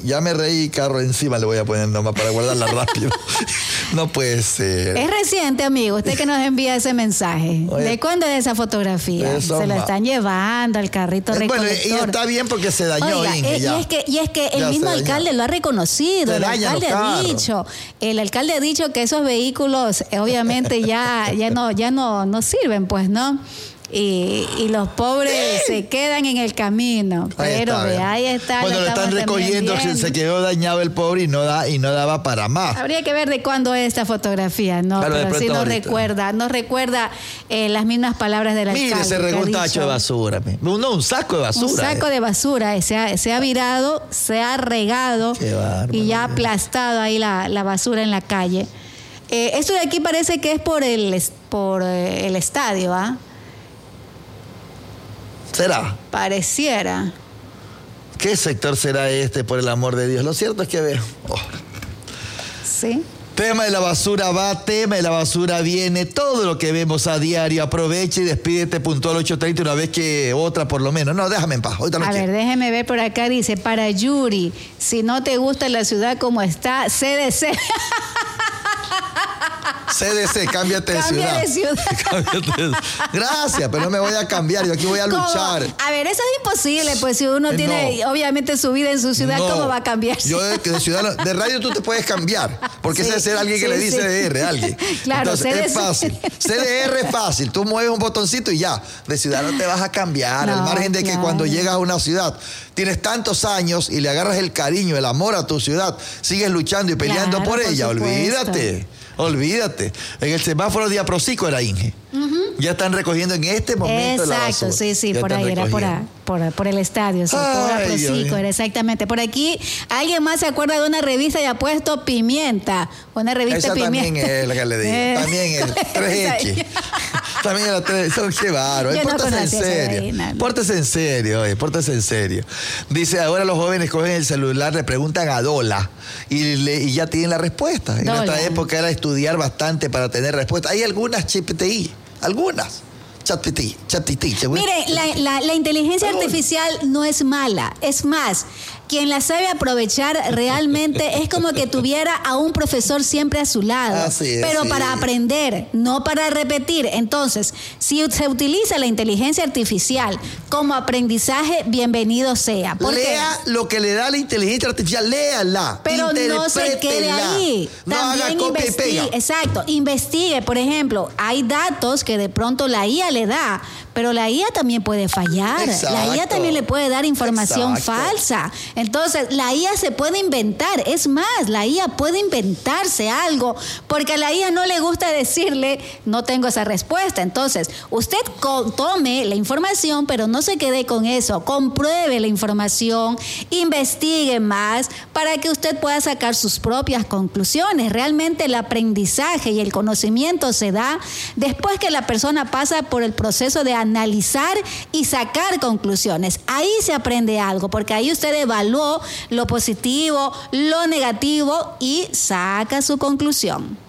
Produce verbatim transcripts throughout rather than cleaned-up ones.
Ya me reí, carro encima le voy a poner nomás para guardarla rápido. No puede ser. Es reciente, amigo, usted que nos envía ese mensaje. Oye, ¿de cuándo es esa fotografía? Se lo están llevando al carrito es, recolector. Bueno, y está bien porque se dañó. Oiga, Inge, eh, y, es que, y es que el ya mismo alcalde lo ha reconocido. El alcalde ha dicho, el alcalde ha dicho que esos vehículos obviamente ya, ya no, ya no, no sirven, pues, ¿no? Y, y los pobres se quedan en el camino. Ahí pero está, ve, ahí está. Bueno, lo están recogiendo, se quedó dañado el pobre y no da y no daba para más. Habría que ver de cuándo es esta fotografía, ¿no? Claro, pero sí nos ahorita. recuerda, nos recuerda eh, las mismas palabras del alcalde. Mire, se regó un tacho de basura. No, un saco de basura. Un saco eh. de basura. Eh, se, ha, se ha virado, se ha regado bárbaro, y ya ha aplastado ahí la, la basura en la calle. Eh, esto de aquí parece que es por el, por, eh, el estadio, ¿ah? ¿eh? ¿Será? Pareciera. ¿Qué sector será este, por el amor de Dios? Lo cierto es que veo. Oh. Sí. Tema de la basura va, tema de la basura viene. Todo lo que vemos a diario, aprovecha y despídete puntual ocho treinta una vez que otra por lo menos. No, déjame en paz. Ahorita no a quiero. ver, déjeme ver por acá. Dice, para Yuri, si no te gusta la ciudad como está, C D C. C D C, cámbiate de Cambia ciudad. de ciudad. Cámbiate de... Gracias, pero no me voy a cambiar. Yo aquí voy a luchar. ¿Cómo? A ver, eso es imposible, pues si uno Eh, tiene no. obviamente su vida en su ciudad, No. ¿cómo va a cambiar? Yo de, de ciudad, de radio tú te puedes cambiar, porque Sí, ese es ser alguien que sí, le dice sí. C D R, alguien. Claro, Entonces, C D C. es fácil. C D R es fácil. Tú mueves un botoncito y ya. De ciudad no te vas a cambiar. No, al margen de claro. que cuando llegas a una ciudad tienes tantos años y le agarras el cariño, el amor a tu ciudad, sigues luchando y peleando Claro, por por ella. supuesto. Olvídate. Olvídate. En el semáforo de Aprocico era Inge. Uh-huh. Ya están recogiendo en este momento Exacto, la basura. sí, sí, Ya por están ahí era por, recogiendo. por, por el estadio, sí, por Ay, Dios Aprocico, mío. era exactamente. Por aquí, ¿alguien más se acuerda de una revista y ha puesto Pimienta? Una revista Esa Pimienta. también es la que le digo. Eh, También es tres X. También la tres. Son qué bárbaro. Yo no Pórtese en conocía esa serio. vaina, no. Pórtese en serio, oye, pórtese en serio. Dice, ahora los jóvenes cogen el celular, le preguntan a Dola y, le, y ya tienen la respuesta. En Dola. nuestra época era estudiar bastante para tener respuesta. Hay algunas G P T I, algunas. ChatGPT, ChatGPT. Mire, la, la, la inteligencia Algunas. artificial no es mala. Es más, quien la sabe aprovechar realmente es como que tuviera a un profesor siempre a su lado. Así es, pero sí. para aprender, no para repetir. Entonces, si se utiliza la inteligencia artificial como aprendizaje, bienvenido sea. Porque, Lea lo que le da la inteligencia artificial, léala. pero no se quede interprétela. ahí. No También haga copia y investigue. pega. Exacto, investigue. Por ejemplo, hay datos que de pronto la I A le da, pero la I A también puede fallar. Exacto. La I A también le puede dar información Exacto. falsa. Entonces, la I A se puede inventar. Es más, la I A puede inventarse algo, porque a la I A no le gusta decirle, no tengo esa respuesta. Entonces, usted co- tome la información, pero no se quede con eso. Compruebe la información, investigue más, para que usted pueda sacar sus propias conclusiones. Realmente el aprendizaje y el conocimiento se da después que la persona pasa por el proceso de analizar y sacar conclusiones. Ahí se aprende algo, porque ahí usted evaluó lo positivo, lo negativo y saca su conclusión.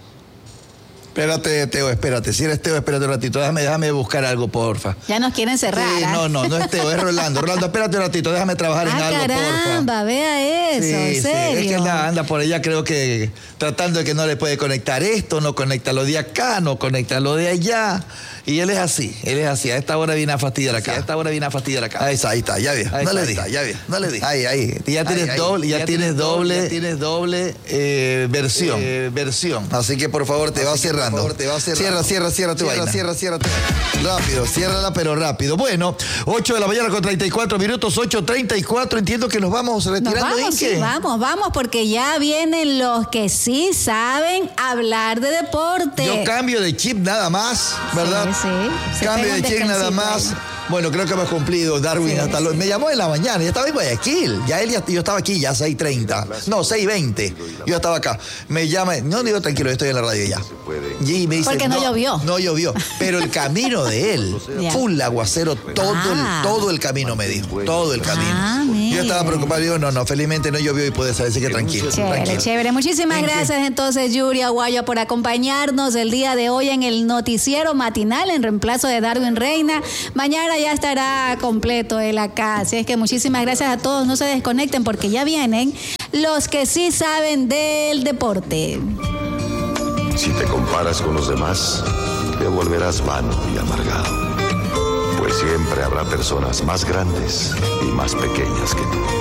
Espérate, Teo, espérate. Si eres Teo, espérate un ratito. Déjame, déjame buscar algo, porfa. Ya nos quieren cerrar. Sí, ¿ah? no, no, no es Teo, es Rolando. Rolando, espérate un ratito, déjame trabajar en Ah, algo, porfa. caramba, vea eso, Sí, en sí, serio. es que anda, anda por allá, creo que tratando de que no le puede conectar esto, no conecta lo de acá, no conecta lo de allá. Y él es así, él es así. A esta hora viene a fastidiar acá. Sí, a esta hora viene a fastidiar acá. Ahí está, ahí está, ya vi. Ahí No está, le ahí dije, está, ya vi. No le dije. Ahí, ahí. Ya Ahí, tienes ahí. doble, ya, Ya tienes tienes doble, doble, ya tienes doble eh, versión. Eh, versión. Así que por favor te Así va que, por cerrando. favor, te va cerrando. Cierra, cierra, cierra tu Cierra, vaina. cierra, cierra tu Rápido, ciérrala, pero rápido. Bueno, ocho de la mañana con treinta y cuatro minutos, ocho treinta y cuatro. Entiendo que nos vamos Nos retirando. vamos, Inge. sí, vamos, vamos, porque ya vienen los que sí saben hablar de deporte. Yo cambio de chip nada más, ¿verdad? Sí, sí. Se Cambio pega de un chip nada descansito más. ahí. Bueno, creo que hemos cumplido, Darwin. Sí, hasta sí. lo- me llamó en la mañana, ya estaba en Guayaquil. Ya él, ya, yo estaba aquí ya seis treinta. No, seis veinte. Yo estaba acá. Me llama, no digo tranquilo, yo estoy en la radio ya. Y me dice, Porque no llovió. No llovió. Pero el camino de él, Ya. full aguacero, todo, Ah. el, todo el camino me dijo. Todo el camino. Ah, mire. Yo estaba preocupado, digo, no, no, felizmente no llovió y puede saber, así que tranquilo. Chévere, tranquilo. chévere. Muchísimas ¿En qué? gracias entonces, Yuri Aguayo, por acompañarnos el día de hoy en el noticiero matinal en reemplazo de Darwin Reina. Mañana ya estará completo él acá. Así es que muchísimas gracias a todos. No se desconecten porque ya vienen los que sí saben del deporte. Si te comparas con los demás, te volverás vano y amargado, pues siempre habrá personas más grandes y más pequeñas que tú.